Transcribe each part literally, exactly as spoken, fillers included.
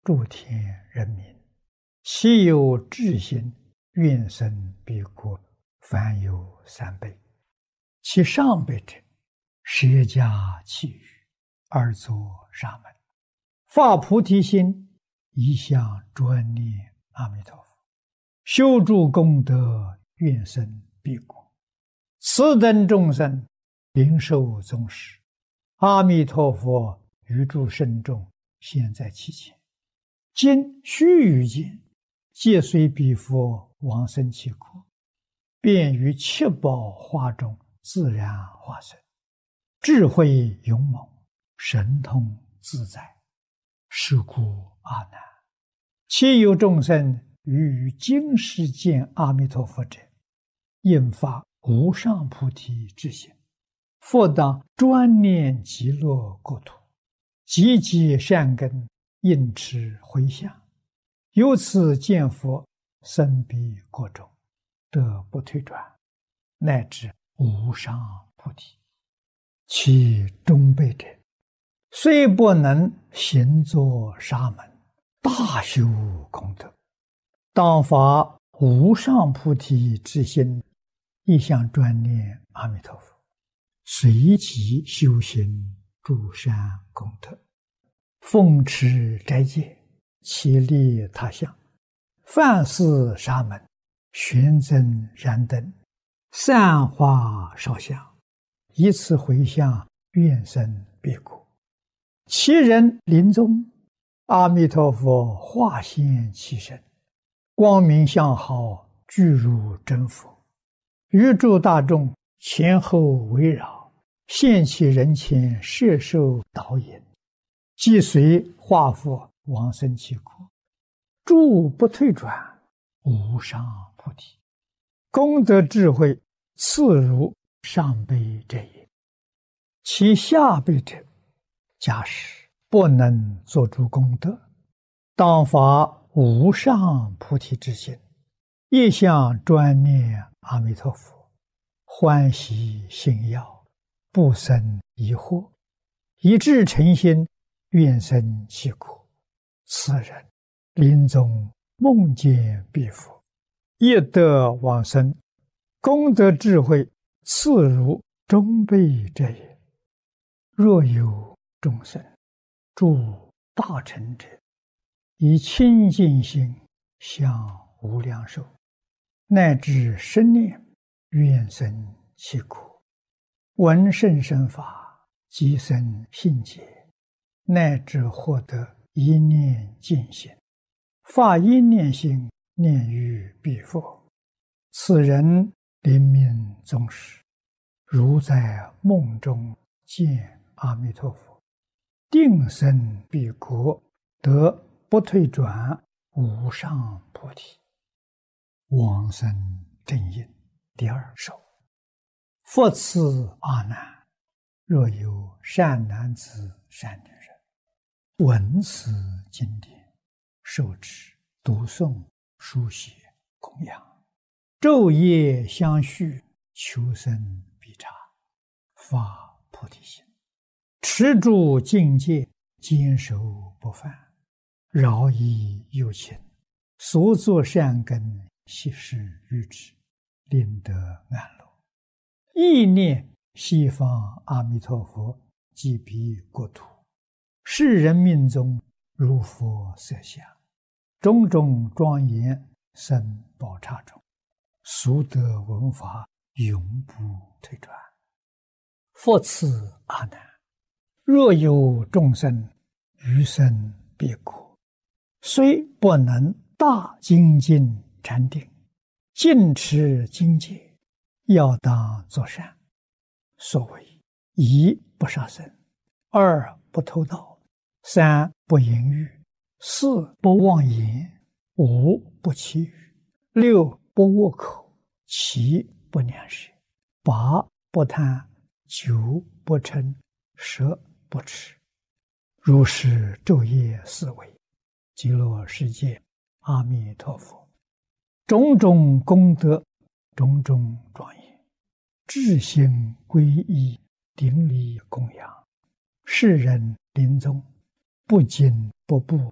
诸天人民，其有智心，愿生彼国，凡有三辈。其上辈者，舍家弃欲，而作沙门，发菩提心，一向专念阿弥陀佛，修诸功德，愿生彼国。此等众生，灵受宗师，阿弥陀佛于诸圣众现在其前。今须臾间，皆随彼佛往生其国，便于七宝花中自然化身，智慧勇猛，神通自在。是故阿难，其有众生于今世见阿弥陀佛者，应发无上菩提之心，复当专念极乐国土，积极善根，应持回向，由此见佛，生彼国中，得不退转，乃至无上菩提。其中辈者，虽不能行作沙门，大修功德，当发无上菩提之心，一向专念阿弥陀佛，随即修行诸善功德，奉持斋戒，其利他乡，饭施沙门，玄增燃灯，散花烧香，以此回向，愿生彼国。其人临终，阿弥陀佛化现其身，光明相好，具如真佛，于诸大众前后围绕，现其人前，摄受导引，即随化佛往生其国，诸不退转，无上菩提，功德智慧次如上辈者也。其下辈者，假使不能作诸功德，当发无上菩提之心，一向专念阿弥陀佛，欢喜信要，不生疑惑，以至诚心，愿生其国。此人临终梦见彼佛，亦得往生，功德智慧次如中辈者也。若有众生诸大乘者，以清净心向无量寿，乃至生念，愿生其国，闻甚深法，即生信解，乃至获得一念净心，发一念心，念于彼佛。此人临命终时，如在梦中见阿弥陀佛，定生彼国，得不退转，无上菩提。往生正因第二首。复次阿难，若有善男子善女人，闻此经典，受持读诵书写供养，昼夜相续，求生必察，发菩提心，持住境界，坚守不犯，饶益有情，所作善根，悉施于之，令得安乐。意念西方阿弥陀佛即彼国土，世人命中如佛色相，种种庄严生宝刹中，俗得闻法，永不退转。复次阿难，若有众生于生彼国，虽不能大精进禅定，尽持经戒，要当作善。所谓一不杀生，二不偷盗，三不淫欲，四不妄言，五不绮语，六不恶口，七不两舌，八不贪，九不嗔，十不痴。如是昼夜思维，极乐世界阿弥陀佛，种种功德，种种庄严，至心皈依，顶礼供养，世人临终不惊不怖，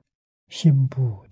心不